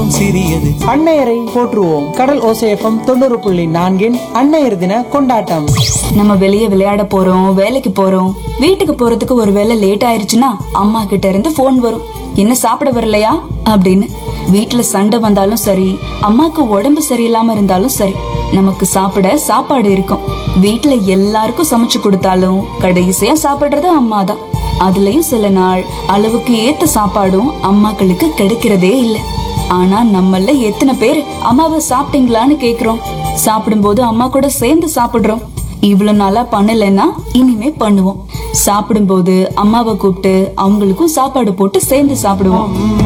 குடும்பம் சிறியது. அன்னையரை போற்றுவோம். கடல் ஓசை எஃப்எம் 90.4 அன்னையர் தின கொண்டாட்டம். நம்ம வெளியே விளையாட போறோம், வேலைக்கு போறோம், வீட்டுக்கு போறதுக்கு ஒருவேளை லேட் ஆயிருச்சுன்னா அம்மா கிட்ட இருந்து போன் வரும், என்ன சாப்பிட வரலையா அப்படின்னு. வீட்டுல சண்டை வந்தாலும் சரி, அம்மாக்கு உடம்பு சரியில்லாம இருந்தாலும் சரி, நமக்கு சாப்பிட சாப்பாடு இருக்கும். வீட்டுல எல்லாருக்கும் சமைச்சு கொடுத்தாலும் கடைசியா சாப்பிடுறது அம்மாதான். அதுலயும் சில நாள் அளவுக்கு ஏத்த சாப்பாடும் அம்மாக்களுக்கு கிடைக்கிறதே இல்ல. ஆனா நம்மள எத்தனை பேர் அம்மாவை சாப்பிட்டீங்களான்னு கேக்குறோம், சாப்பிடும்போது அம்மா கூட சேர்ந்து சாப்பிடுறோம். இவ்வளவு நாளா பண்ணலைன்னா இனிமே பண்ணுவோம். சாப்பிடும்போது அம்மாவை கூப்பிட்டு அவங்களுக்கும் சாப்பாடு போட்டு சேர்ந்து சாப்பிடுவோம்.